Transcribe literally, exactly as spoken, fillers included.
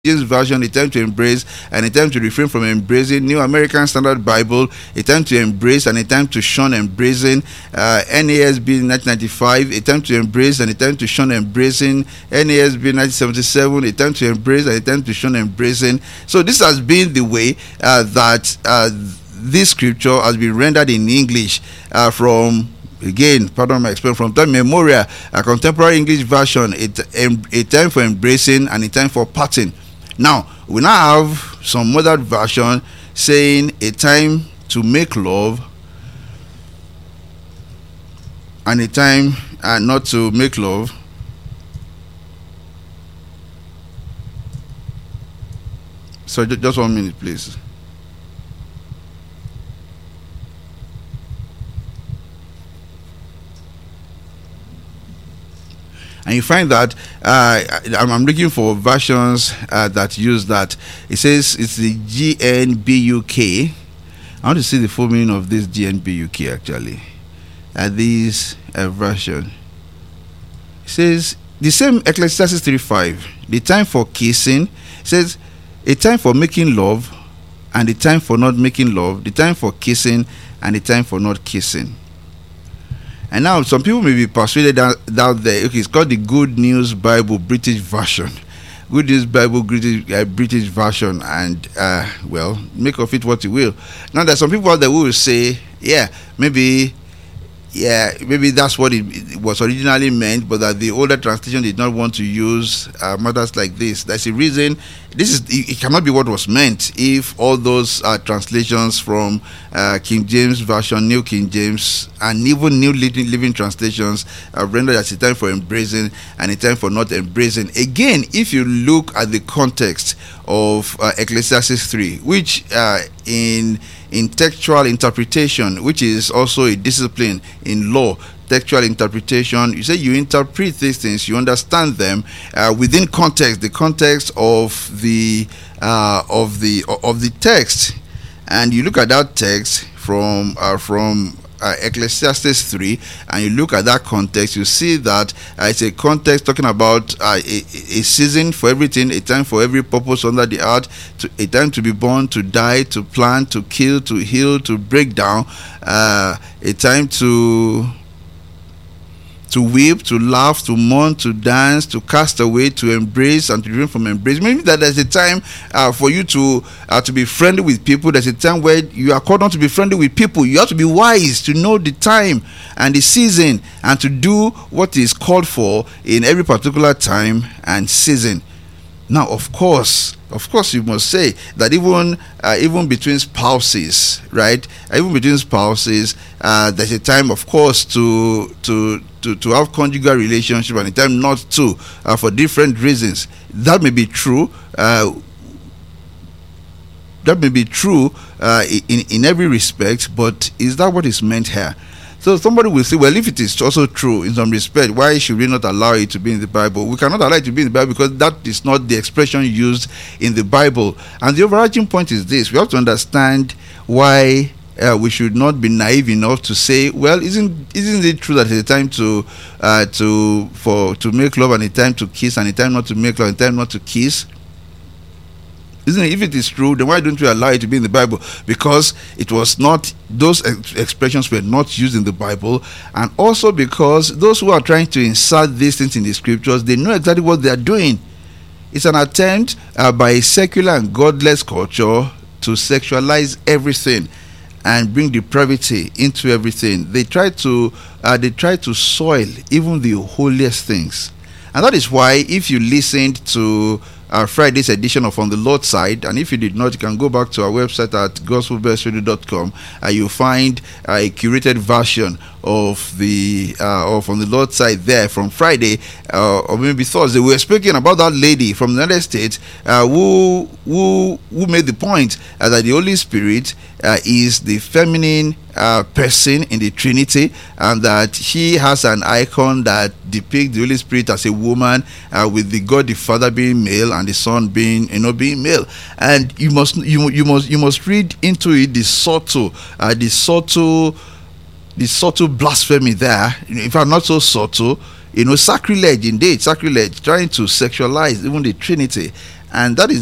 James Version, a time to embrace and a time to refrain from embracing. New American Standard Bible, a time to embrace and a time to shun embracing. uh, N A S B nineteen ninety-five, a time to embrace and a time to shun embracing. N A S B nineteen seventy-seven, a time to embrace and a time to shun embracing. So this has been the way uh, that uh, this scripture has been rendered in English uh, from, again, pardon my expression, from time memorial. A contemporary English version, a, a time for embracing and a time for parting. Now, we now have some modern version saying a time to make love and a time uh, not to make love. So just one minute, please. And you find that uh, I'm looking for versions uh, that use that. It says it's the G N B U K. I want to see the full meaning of this G N B U K actually. Uh, this uh, version. It says the same Ecclesiastes three five. The time for kissing. It says a time for making love and the time for not making love. The time for kissing and the time for not kissing. And now some people may be persuaded out, out there, okay, it's called the Good News Bible British Version. Good News Bible British, uh, British Version. And, uh, well, make of it what you will. Now, there's some people out there who will say, yeah, maybe, yeah, maybe that's what it, it was originally meant, but that the older translation did not want to use uh, matters like this. That's the reason. This is it, it cannot be what was meant if all those uh, translations from uh, King James Version, New King James, and even New Living, Living translations are rendered as a time for embracing and a time for not embracing. Again, if you look at the context of uh, Ecclesiastes three, which uh, in in textual interpretation, which is also a discipline in law, textual interpretation, you say you interpret these things, you understand them uh, within context, the context of the uh, of the of the text, and you look at that text from uh, from uh, Ecclesiastes three, and you look at that context, you see that uh, it's a context talking about uh, a, a season for everything, a time for every purpose under the earth, to, a time to be born, to die, to plant, to kill, to heal, to break down, uh, a time to to weep, to laugh, to mourn, to dance, to cast away, to embrace, and to refrain from embrace. Maybe that there's a time uh, for you to uh, to be friendly with people. There's a time where you are called on to be friendly with people. You have to be wise to know the time and the season and to do what is called for in every particular time and season. Now, of course, of course, you must say that even uh, even between spouses, right? Even between spouses, uh, there's a time, of course, to to to to have conjugal relationship and a time not to, uh, for different reasons. That may be true. Uh, that may be true uh, in in every respect, but is that what is meant here? So somebody will say, well, if it is also true in some respect, why should we not allow it to be in the Bible? We cannot allow it to be in the Bible because that is not the expression used in the Bible. And the overarching point is this: we have to understand why uh, we should not be naive enough to say, well, isn't isn't it true that it's a time to uh, to for to make love and a time to kiss and a time not to make love and a time not to kiss? Isn't it? If it is true, then why don't we allow it to be in the Bible? Because it was not, those ex- expressions were not used in the Bible, and also because those who are trying to insert these things in the scriptures, they know exactly what they are doing. It's an attempt uh, by a secular and godless culture to sexualize everything and bring depravity into everything. They try to uh, they try to soil even the holiest things, and that is why if you listened to Uh, Friday's edition of On the Lord's Side, and if you did not, you can go back to our website at gospel best radio dot com and uh, you'll find uh, a curated version of the uh, of On the Lord's Side there from Friday uh, or maybe Thursday. We were speaking about that lady from the United States uh, who who who made the point uh, that the Holy Spirit uh, is the feminine uh, person in the Trinity, and that she has an icon that depicts the Holy Spirit as a woman, uh, with the God the Father being male and the Son being, you know, being male. And you must you you must you must read into it the subtle uh, the subtle the subtle blasphemy there. If I'm not so subtle, you know, sacrilege indeed, sacrilege, trying to sexualize even the Trinity. and that is